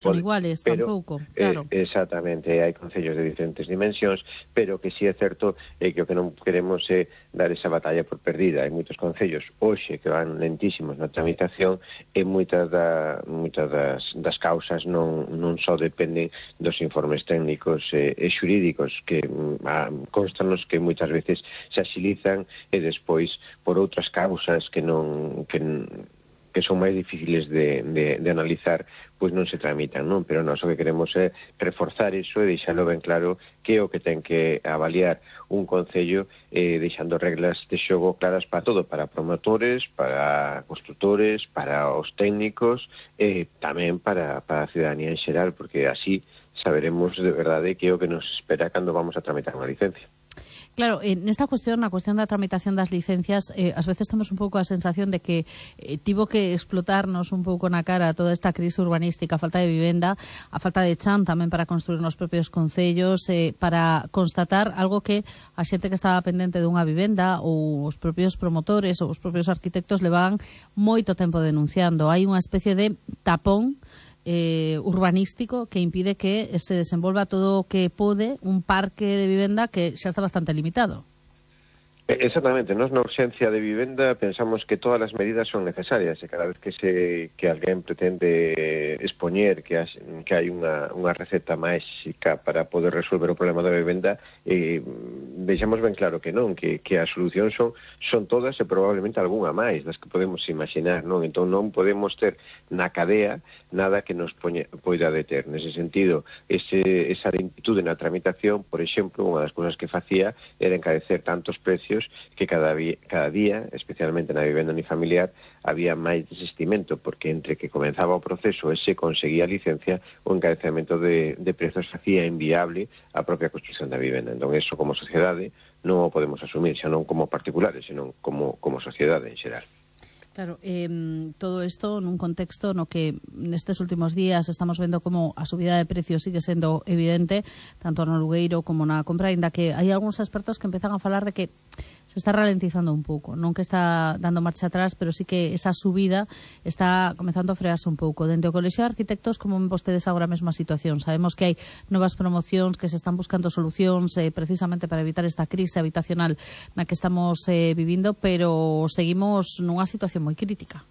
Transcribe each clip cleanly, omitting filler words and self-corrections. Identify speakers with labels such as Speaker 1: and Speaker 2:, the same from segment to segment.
Speaker 1: son iguales tampouco, claro.
Speaker 2: Exactamente, hai concellos de diferentes dimensións, pero que si é certo é que o que non queremos é dar esa batalla por perdida. Hai moitos concellos hoxe que van lentísimos na tramitación e moitas das causas non só dependen dos informes técnicos e xurídicos que constanos que moitas veces se axilizan e despois por outras causas que son máis difíciles de analizar, pois non se tramitan, non? Pero nós o que queremos é reforzar iso e deixalo ben claro que é o que ten que avaliar un concello deixando reglas de xogo claras para todo, para promotores, para constructores, para os técnicos e tamén para a ciudadanía en xeral, porque así saberemos de verdade que é o que nos espera cando vamos a tramitar unha licencia.
Speaker 1: Claro, nesta cuestión, na cuestión da tramitación das licencias, ás veces temos un pouco a sensación de que tivo que explotarnos un pouco na cara toda esta crise urbanística, a falta de vivenda, a falta de chan tamén para construir nos propios concellos, para constatar algo que a xente que estaba pendente dunha vivenda ou os propios promotores ou os propios arquitectos levaban moito tempo denunciando. Hai unha especie de tapón urbanístico que impide que se desenvolva todo o que pode un parque de vivenda que xa está bastante limitado.
Speaker 2: Exactamente, nós na urxencia de vivenda pensamos que todas as medidas son necesarias e cada vez que alguén pretende expoñer que hai unha receta máxica para poder resolver o problema da vivenda, deixamos ben claro que non, que as solucións son todas e probablemente algunha máis das que podemos imaginar, non? Entón non podemos ter na cadea nada que nos poida deter. Nese sentido, esa lentitude na tramitación, por exemplo, unha das cousas que facía era encarecer tantos precios que cada día, especialmente na vivenda unifamiliar, había máis desistimento, porque entre que comenzaba o proceso e se conseguía a licencia, o encarecemento de prezos facía inviable a propia construcción da vivenda. Entón, eso como sociedade non o podemos asumir, xa non como particulares, senón como sociedade en xeral.
Speaker 1: Claro, todo isto nun contexto no que nestes últimos días estamos vendo como a subida de precios sigue sendo evidente, tanto no alugueiro como na compra, ainda que hai algúns expertos que empezan a falar de que se está ralentizando un pouco, non que está dando marcha atrás, pero sí que esa subida está comezando a frearse un pouco. Dentro do Colexio de Arquitectos, como ven vostedes agora mesma situación? Sabemos que hai novas promocións, que se están buscando solucións precisamente para evitar esta crise habitacional na que estamos vivindo, pero seguimos nunha situación moi crítica.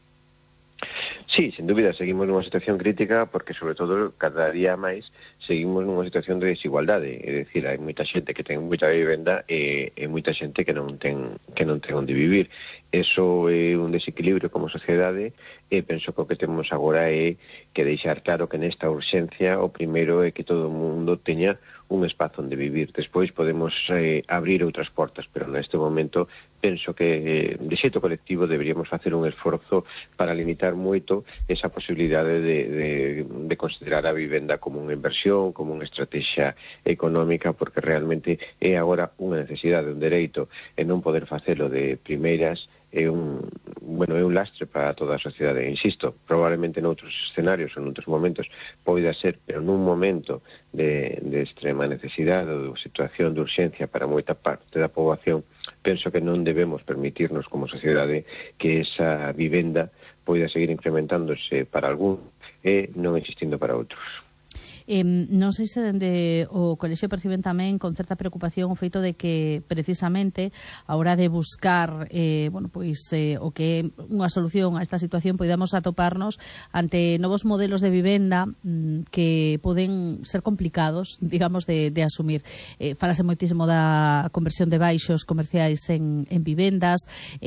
Speaker 2: Sí, sin dúbida, seguimos nunha situación crítica porque, sobre todo, cada día máis seguimos nunha situación de desigualdade. É dicir, hai moita xente que ten moita vivenda e moita xente que non ten onde vivir. Eso é un desequilibrio como sociedade e penso que o que temos agora é que deixar claro que nesta urxencia o primeiro é que todo o mundo teña un espazo onde vivir. Despois podemos abrir outras portas, pero neste momento penso que de xeito colectivo deberíamos facer un esforzo para limitar moito esa posibilidade de considerar a vivenda como unha inversión, como unha estrategia económica, porque realmente é agora unha necesidade, un dereito, e non poder facelo de primeiras é un lastre para toda a sociedade. Insisto, probablemente noutros escenarios ou noutros momentos poida ser, pero nun momento de extrema necesidade ou de situación de urxencia para moita parte da poboación, penso que non debemos permitirnos como sociedade que esa vivenda poida seguir incrementándose para algún e non existindo para outros.
Speaker 1: Non sei se dende o colexio perciben tamén con certa preocupación o feito de que precisamente a hora de buscar o que é unha solución a esta situación poidamos atoparnos ante novos modelos de vivenda que poden ser complicados, digamos, de asumir. Falase moitísimo da conversión de baixos comerciais en vivendas,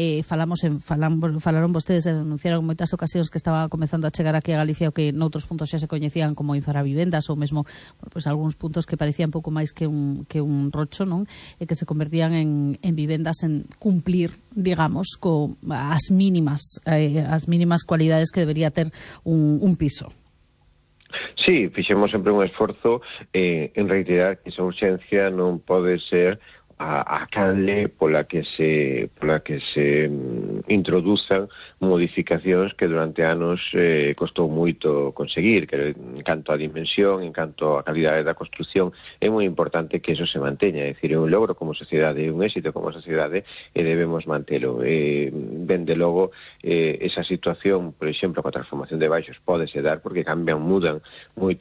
Speaker 1: falaron vostedes e denunciaron en moitas ocasións que estaba comezando a chegar aquí a Galicia o que noutros puntos xa se coñecían como infravivendas ou mesmo algúns puntos que parecían pouco máis que un rocho, non? E que se convertían en vivendas en cumplir, digamos, as mínimas cualidades que debería ter un piso.
Speaker 2: Sí, fixemos sempre un esforzo en reiterar que esa urxencia non pode ser a canle pola que se introduzan modificacións que durante anos costou moito conseguir, que en canto a dimensión, en canto a calidade da construcción, é moi importante que eso se manteña, é dicir, é un logro como sociedade, é un éxito como sociedade e debemos mantelo. Ben de logo, esa situación, por exemplo, coa transformación de baixos pódese dar porque mudan moito